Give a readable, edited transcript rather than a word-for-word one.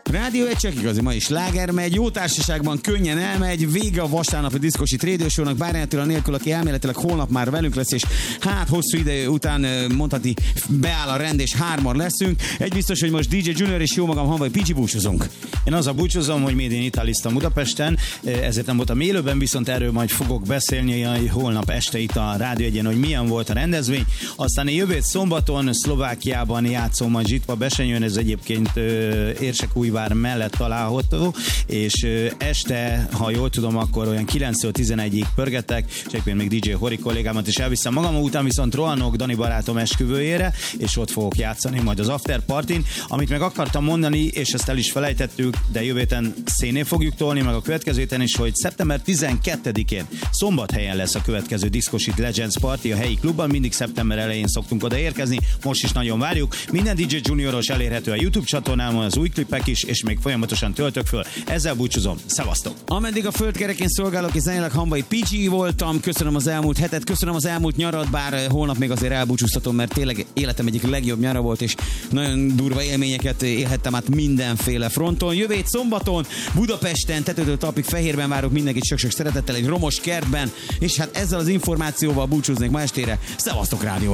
Rádió egy csak igazi, ma is sláger megy, jó társaságban könnyen elmegy, vége a vasárnapi diszkosit rédiósónak, bár Attila nélkül, aki elméletileg holnap már velünk lesz, és hát hosszú idő után mondhatni beáll a rend, és hárman leszünk. Egy biztos, hogy most DJ Junior és jó magam Hanvai Picsi búcsúzunk. Én azzal búcsúzom, hogy Made in Italista Budapesten, ezért nem voltam élőben, viszont erről majd fogok beszélni holnap este itt a Rádió Egyen, hogy milyen volt a rendezvény. Aztán jövő szombaton Szlovákiában játszom majd Zsitva Besenyőn, ez egyébként Érsekújvár mellett található, és este, ha jól tudom, akkor olyan 9-től 11-ig pörgetek, és egyébként még DJ Hori kollégámat is elviszem magam, után viszont rohanok Dani barátom esküvőjére, és ott fogok játszani majd az after partin. Amit meg akartam mondani, és ezt el is felejtettük, de jövő héten szénné fogjuk tolni, meg a következő héten is, hogy szeptember 12-én Szombathelyen lesz a következő Discoshit Legends Party a helyi klubban, mindig szeptember elején szoktunk oda érkezni, most is nagyon várjuk. Minden DJ Junioros elérhető a YouTube csatornámon, az új klipek is, és még folyamatosan töltök föl. Ezzel búcsúzom, szevasztok! Ameddig a földkerekén szolgálok, és zenélek, Hanvai PG voltam, köszönöm az elmúlt hetet, köszönöm az elmúlt nyarat, bár holnap még azért elbúcsúztatom, mert tényleg életem egyik legjobb nyara volt, és nagyon durva élményeket élhettem át mindenféle fronton. Jövő hét szombaton Budapesten, tetőtől talpig Fehérben várok mindenkit sok-sok szeretettel egy romos kertben, és hát ezzel az információval búcsúznék ma estére. Szevasztok, Rádió!